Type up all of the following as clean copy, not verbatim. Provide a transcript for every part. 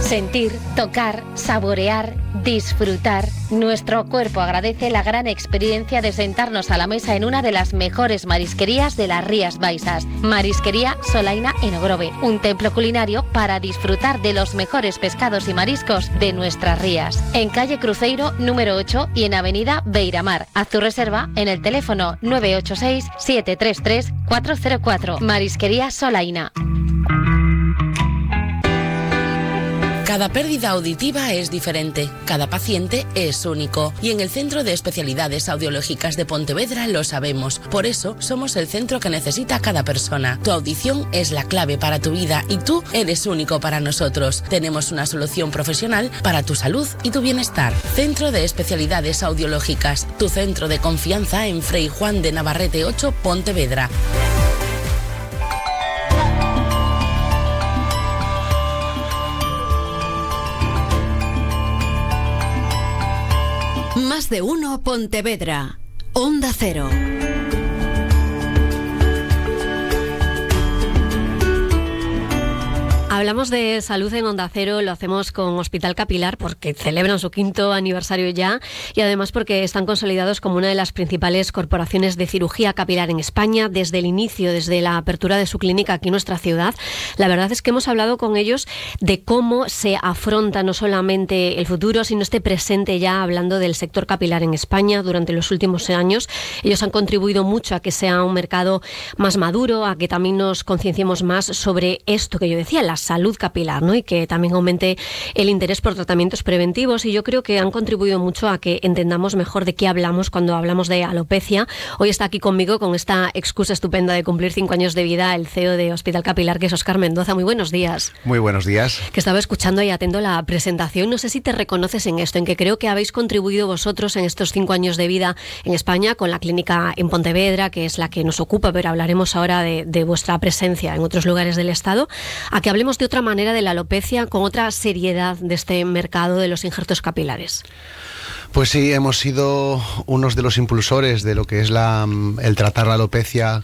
Sentir, tocar, saborear, disfrutar. Nuestro cuerpo agradece la gran experiencia de sentarnos a la mesa en una de las mejores marisquerías de las Rías Baixas. Marisquería Solaina en Ogrove, un templo culinario para disfrutar de los mejores pescados y mariscos de nuestras rías. En calle Cruzeiro, número 8 y en avenida Beiramar. Haz tu reserva en el teléfono 986 733 404. Marisquería Solaina. Cada pérdida auditiva es diferente, cada paciente es único y en el Centro de Especialidades Audiológicas de Pontevedra lo sabemos. Por eso somos el centro que necesita cada persona. Tu audición es la clave para tu vida y tú eres único para nosotros. Tenemos una solución profesional para tu salud y tu bienestar. Centro de Especialidades Audiológicas, tu centro de confianza en Frei Juan de Navarrete 8, Pontevedra. Más de uno Pontevedra. Onda Cero. Hablamos de salud en Onda Cero, lo hacemos con Hospital Capilar porque celebran su 5º aniversario ya y además porque están consolidados como una de las principales corporaciones de cirugía capilar en España desde el inicio, desde la apertura de su clínica aquí en nuestra ciudad. La verdad es que hemos hablado con ellos de cómo se afronta no solamente el futuro, sino este presente ya, hablando del sector capilar en España durante los últimos años. Ellos han contribuido mucho a que sea un mercado más maduro, a que también nos concienciemos más sobre esto que yo decía, la salud capilar, ¿no? Y que también aumente el interés por tratamientos preventivos, y yo creo que han contribuido mucho a que entendamos mejor de qué hablamos cuando hablamos de alopecia. Hoy está aquí conmigo con esta excusa estupenda de cumplir 5 años de vida el CEO de Hospital Capilar, que es Óscar Mendoza. Muy buenos días. Muy buenos días. Que estaba escuchando y atento la presentación. No sé si te reconoces en esto, en que creo que habéis contribuido vosotros en estos 5 años de vida en España con la clínica en Pontevedra, que es la que nos ocupa, pero hablaremos ahora de vuestra presencia en otros lugares del Estado, a que hablemos de otra manera de la alopecia, con otra seriedad de este mercado de los injertos capilares. Pues sí, hemos sido unos de los impulsores de lo que es el tratar la alopecia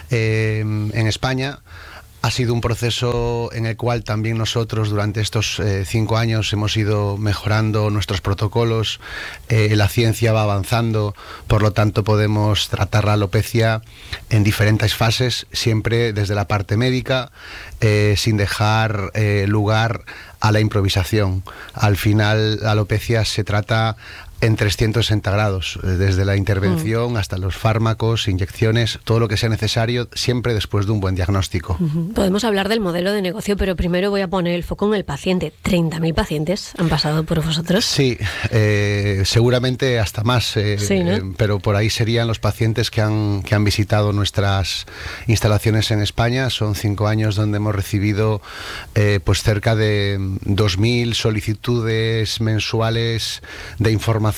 en España. Ha sido un proceso en el cual también nosotros durante estos 5 años hemos ido mejorando nuestros protocolos, la ciencia va avanzando, por lo tanto podemos tratar la alopecia en diferentes fases, siempre desde la parte médica, sin dejar lugar a la improvisación. Al final la alopecia se trata en 360 grados, desde la intervención hasta los fármacos, inyecciones, todo lo que sea necesario, siempre después de un buen diagnóstico. Podemos hablar del modelo de negocio, pero primero voy a poner el foco en el paciente. 30.000 pacientes han pasado por vosotros. Sí, seguramente hasta más, sí, ¿no? Pero por ahí serían los pacientes que han visitado nuestras instalaciones en España. Son 5 años donde hemos recibido pues cerca de 2.000 solicitudes mensuales de información,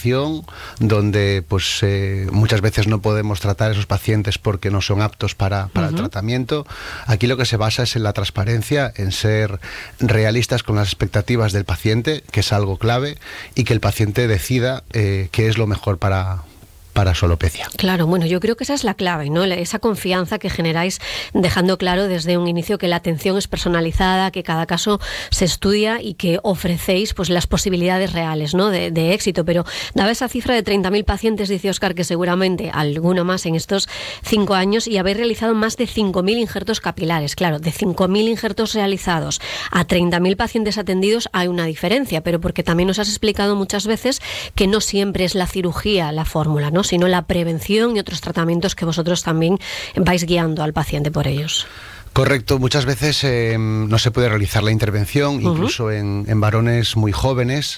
donde pues muchas veces no podemos tratar a esos pacientes porque no son aptos para el tratamiento. Aquí lo que se basa es en la transparencia, en ser realistas con las expectativas del paciente, que es algo clave, y que el paciente decida qué es lo mejor para su alopecia. Claro, bueno, yo creo que esa es la clave, ¿no? Esa confianza que generáis, dejando claro desde un inicio que la atención es personalizada, que cada caso se estudia y que ofrecéis pues las posibilidades reales, ¿no? de éxito. Pero daba esa cifra de 30.000 pacientes, dice Óscar, que seguramente alguno más en estos 5 años, y habéis realizado más de 5.000 injertos capilares. Claro, de 5.000 injertos realizados a 30.000 pacientes atendidos hay una diferencia, pero porque también nos has explicado muchas veces que no siempre es la cirugía la fórmula, ¿no? Sino la prevención y otros tratamientos que vosotros también vais guiando al paciente por ellos. Correcto, muchas veces no se puede realizar la intervención, incluso en varones muy jóvenes.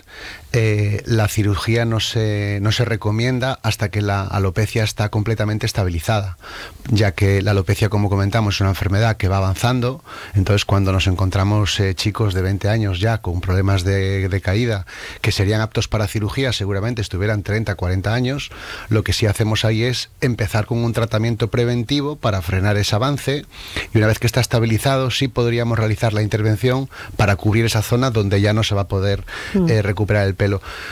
La cirugía no se recomienda hasta que la alopecia está completamente estabilizada, ya que la alopecia, como comentamos, es una enfermedad que va avanzando. Entonces, cuando nos encontramos chicos de 20 años ya con problemas de caída que serían aptos para cirugía, seguramente estuvieran 30, 40 años, lo que sí hacemos ahí es empezar con un tratamiento preventivo para frenar ese avance, y una vez que está estabilizado sí podríamos realizar la intervención para cubrir esa zona donde ya no se va a poder recuperar el pelo.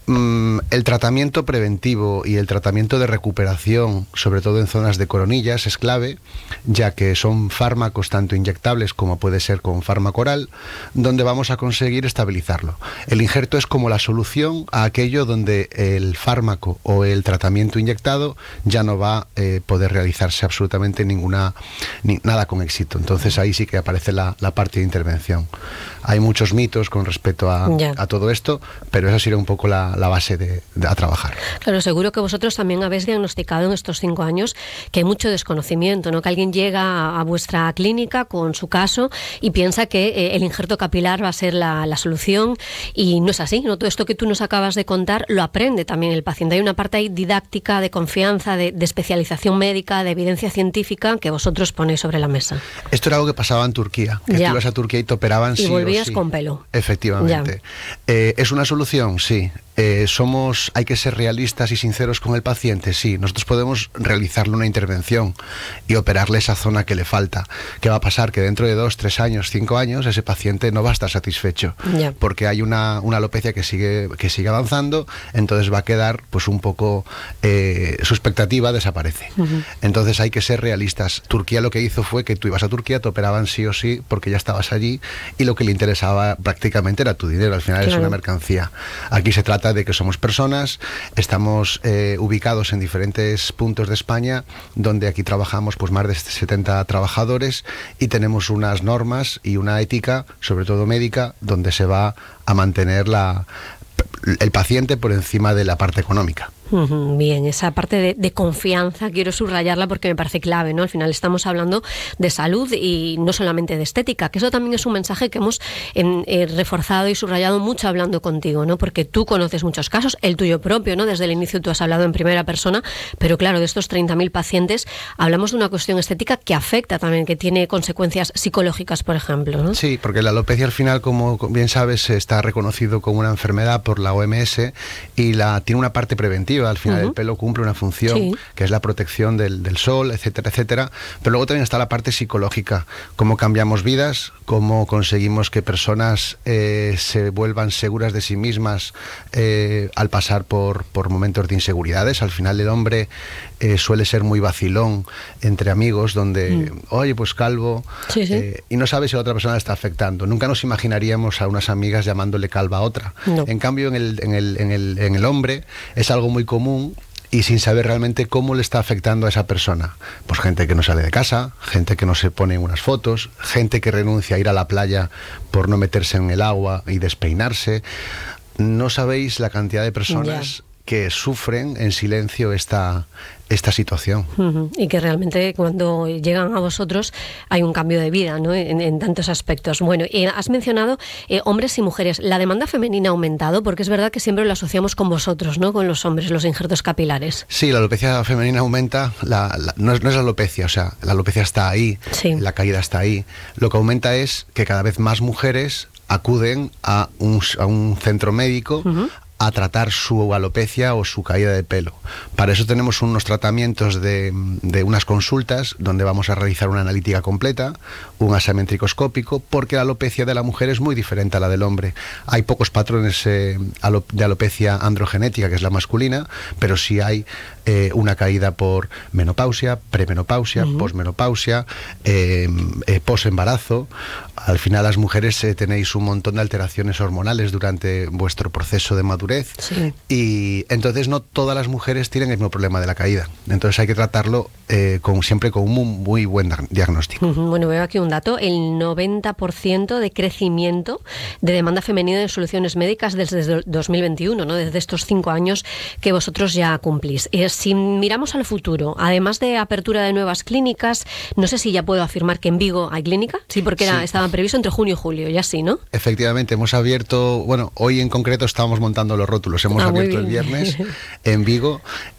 El tratamiento preventivo y el tratamiento de recuperación, sobre todo en zonas de coronillas, es clave, ya que son fármacos tanto inyectables como puede ser con fármaco oral, donde vamos a conseguir estabilizarlo. El injerto es como la solución a aquello donde el fármaco o el tratamiento inyectado ya no va a poder realizarse absolutamente nada con éxito. Entonces ahí sí que aparece la parte de intervención. Hay muchos mitos con respecto a todo esto, pero esa sería un poco la base a trabajar. Claro, seguro que vosotros también habéis diagnosticado en estos 5 años que hay mucho desconocimiento, ¿no? Que alguien llega a vuestra clínica con su caso y piensa que el injerto capilar va a ser la solución, y no es así, ¿no? Todo esto que tú nos acabas de contar lo aprende también el paciente. Hay una parte ahí didáctica, de confianza, de especialización médica, de evidencia científica que vosotros ponéis sobre la mesa. Esto era algo que pasaba en Turquía, que tú ibas a Turquía y te operaban sí o sí. Y volvías con pelo. Efectivamente. ¿Es una solución? Sí. Hay que ser realistas y sinceros con el paciente. Sí, nosotros podemos realizarle una intervención y operarle esa zona que le falta. ¿Qué va a pasar? Que dentro de 2, 3 años, 5 años, ese paciente no va a estar satisfecho, porque hay una alopecia que sigue avanzando, entonces va a quedar pues un poco, su expectativa desaparece. Entonces hay que ser realistas. Turquía lo que hizo fue que tú ibas a Turquía, te operaban sí o sí porque ya estabas allí, y lo que le interesaba prácticamente era tu dinero. Al final es una mercancía. Aquí se trata de que somos personas, estamos ubicados en diferentes puntos de España, donde aquí trabajamos pues más de 70 trabajadores, y tenemos unas normas y una ética, sobre todo médica, donde se va a mantener el paciente por encima de la parte económica. Bien, esa parte de confianza quiero subrayarla porque me parece clave, ¿no? Al final estamos hablando de salud y no solamente de estética, que eso también es un mensaje que hemos reforzado y subrayado mucho hablando contigo, ¿no? Porque tú conoces muchos casos, el tuyo propio, ¿no? Desde el inicio tú has hablado en primera persona, pero claro, de estos 30.000 pacientes hablamos de una cuestión estética que afecta también, que tiene consecuencias psicológicas, por ejemplo, ¿no? Sí, porque la alopecia al final, como bien sabes, está reconocido como una enfermedad por la OMS y tiene una parte preventiva. Al final el pelo cumple una función que es la protección del sol, etcétera, etcétera. Pero luego también está la parte psicológica, cómo cambiamos vidas, cómo conseguimos que personas se vuelvan seguras de sí mismas al pasar por momentos de inseguridades. Al final el hombre suele ser muy vacilón entre amigos, donde, oye, pues calvo, y no sabe si a otra persona le está afectando. Nunca nos imaginaríamos a unas amigas llamándole calva a otra. No. En cambio, en el hombre es algo muy común, y sin saber realmente cómo le está afectando a esa persona. Pues gente que no sale de casa, gente que no se pone unas fotos, gente que renuncia a ir a la playa por no meterse en el agua y despeinarse. No sabéis la cantidad de personas que sufren en silencio esta situación. Y que realmente cuando llegan a vosotros hay un cambio de vida, ¿no? En tantos aspectos. Bueno, has mencionado hombres y mujeres. La demanda femenina ha aumentado, porque es verdad que siempre lo asociamos con vosotros, ¿no? Con los hombres, los injertos capilares. Sí, la alopecia femenina aumenta. No es la alopecia, o sea, la alopecia está ahí, la caída está ahí. Lo que aumenta es que cada vez más mujeres acuden a un centro médico a tratar su alopecia o su caída de pelo. Para eso tenemos unos tratamientos de unas consultas donde vamos a realizar una analítica completa, un examen tricoscópico, porque la alopecia de la mujer es muy diferente a la del hombre. Hay pocos patrones de alopecia androgenética, que es la masculina, pero sí hay una caída por menopausia, premenopausia, posmenopausia, posembarazo. Al final las mujeres tenéis un montón de alteraciones hormonales durante vuestro proceso de madurez, y entonces no todas las mujeres tienen el mismo problema de la caída. Entonces hay que tratarlo siempre con un muy buen diagnóstico. Bueno, veo aquí un dato: el 90% de crecimiento de demanda femenina en soluciones médicas desde 2021, ¿no? Desde estos 5 años que vosotros ya cumplís. Si miramos al futuro, además de apertura de nuevas clínicas, no sé si ya puedo afirmar que en Vigo hay clínica, porque estaba previsto entre junio y julio, ya sí, ¿no? Efectivamente, hemos abierto, hoy en concreto estábamos montando los rótulos, hemos abierto el viernes en Vigo.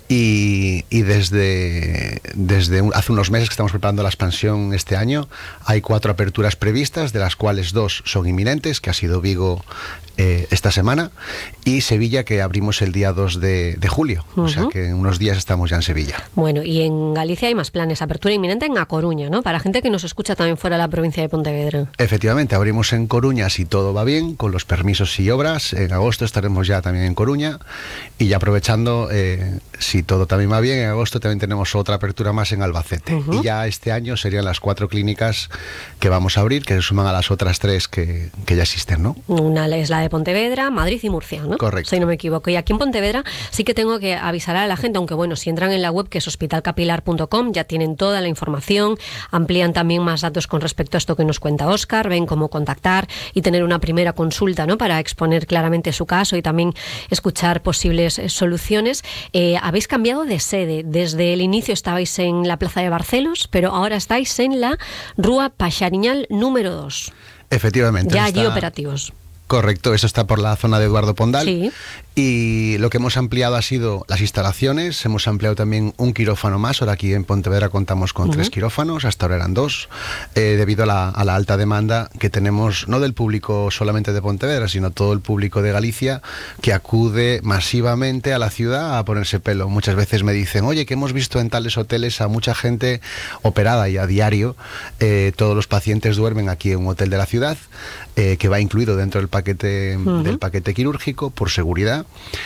Y desde hace unos meses que estamos preparando la expansión este año, hay 4 aperturas previstas, de las cuales 2 son inminentes, que ha sido Vigo esta semana, y Sevilla, que abrimos el día 2 de julio. O sea que en unos días estamos ya en Sevilla. Bueno, y en Galicia hay más planes. Apertura inminente en A Coruña, ¿no? Para gente que nos escucha también fuera de la provincia de Pontevedra. Efectivamente, abrimos en Coruña si todo va bien, con los permisos y obras. En agosto estaremos ya también en Coruña. Y ya aprovechando, si todo también va bien, en agosto también tenemos otra apertura más en Albacete. Y ya este año serían las 4 clínicas que vamos a abrir, que se suman a las otras 3 que ya existen, ¿no? Una es la de Pontevedra, Madrid y Murcia, ¿no? Correcto. Si no me equivoco. Y aquí en Pontevedra sí que tengo que avisar a la gente, aunque bueno, si entran en la web, que es hospitalcapilar.com, ya tienen toda la información, amplían también más datos con respecto a esto que nos cuenta Óscar, ven cómo contactar y tener una primera consulta, ¿no? Para exponer claramente su caso y también escuchar posibles soluciones. Habéis cambiado de sede. Desde el inicio estabais en la Plaza de Barcelos, pero ahora estáis en la Rúa Paxariñal número 2. Efectivamente. Ya allí operativos. Correcto, eso está por la zona de Eduardo Pondal. Sí. Y lo que hemos ampliado ha sido las instalaciones, hemos ampliado también un quirófano más. Ahora aquí en Pontevedra contamos con 3 quirófanos, hasta ahora eran 2, debido a la alta demanda que tenemos, no del público solamente de Pontevedra, sino todo el público de Galicia, que acude masivamente a la ciudad a ponerse pelo. Muchas veces me dicen, oye, que hemos visto en tales hoteles a mucha gente operada, y a diario todos los pacientes duermen aquí en un hotel de la ciudad, que va incluido dentro del paquete quirúrgico, por seguridad.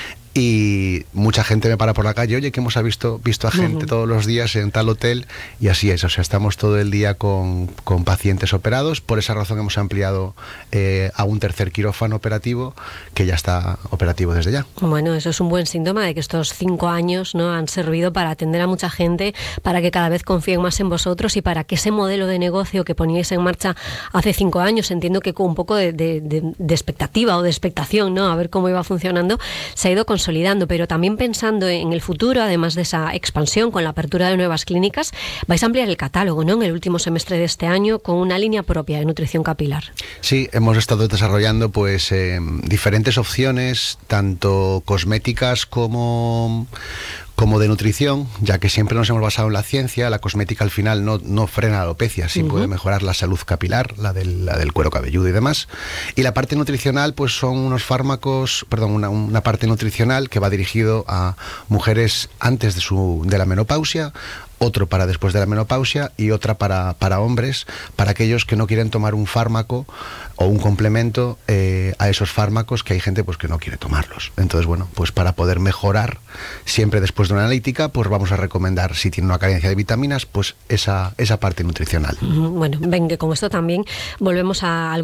Y mucha gente me para por la calle, oye, que hemos visto a gente todos los días en tal hotel, y así es, o sea, estamos todo el día con pacientes operados. Por esa razón hemos ampliado a un tercer quirófano operativo, que ya está operativo desde ya. Bueno, eso es un buen síntoma de que estos 5 años, ¿no?, han servido para atender a mucha gente, para que cada vez confíen más en vosotros y para que ese modelo de negocio que poníais en marcha hace 5 años, entiendo que con un poco de expectativa o de expectación, ¿no?, a ver cómo iba funcionando, se ha ido consolidando, pero también pensando en el futuro, además de esa expansión con la apertura de nuevas clínicas, vais a ampliar el catálogo, ¿no?, en el último semestre de este año con una línea propia de nutrición capilar. Sí, hemos estado desarrollando pues diferentes opciones, tanto cosméticas como de nutrición, ya que siempre nos hemos basado en la ciencia. La cosmética al final no frena la alopecia, sí puede mejorar la salud capilar, la del cuero cabelludo y demás. Y la parte nutricional, pues son unos fármacos, una parte nutricional que va dirigido a mujeres antes de la menopausia, otro para después de la menopausia y otra para hombres, para aquellos que no quieren tomar un fármaco o un complemento a esos fármacos, que hay gente pues que no quiere tomarlos. Entonces, bueno, pues para poder mejorar, siempre después de una analítica, pues vamos a recomendar, si tiene una carencia de vitaminas, pues esa parte nutricional. Bueno, ven que con esto también volvemos a